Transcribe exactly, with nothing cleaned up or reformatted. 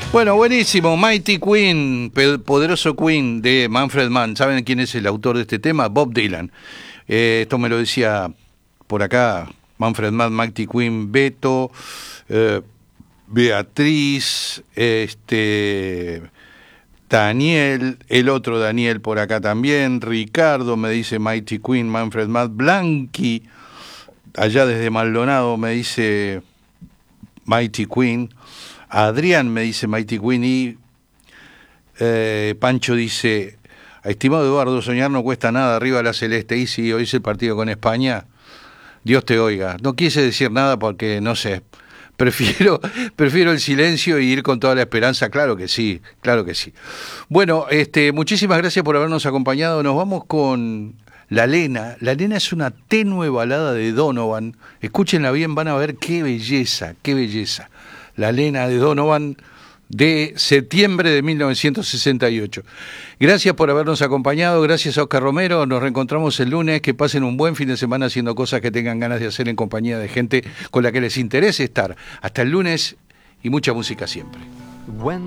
Bueno, buenísimo. Mighty Queen, poderoso Queen de Manfred Mann. ¿Saben quién es el autor de este tema? Bob Dylan. Eh, esto me lo decía por acá Manfred Mann, Mighty Queen, Beto, eh, Beatriz, este, Daniel, el otro Daniel por acá también, Ricardo me dice Mighty Queen, Manfred Mann, Blanqui, allá desde Maldonado me dice Mighty Queen, Adrián me dice Mighty Queen y eh, Pancho dice, estimado Eduardo, soñar no cuesta nada, arriba la celeste, y si hoy es el partido con España, Dios te oiga. No quise decir nada porque, no sé, prefiero, prefiero el silencio y ir con toda la esperanza, claro que sí, claro que sí. Bueno, este, muchísimas gracias por habernos acompañado, nos vamos con La Lena. La Lena es una tenue balada de Donovan, escúchenla bien, van a ver qué belleza, qué belleza. La Lena de Donovan, de septiembre de mil novecientos sesenta y ocho. Gracias por habernos acompañado, gracias a Oscar Romero, nos reencontramos el lunes, que pasen un buen fin de semana haciendo cosas que tengan ganas de hacer en compañía de gente con la que les interese estar. Hasta el lunes y mucha música siempre. When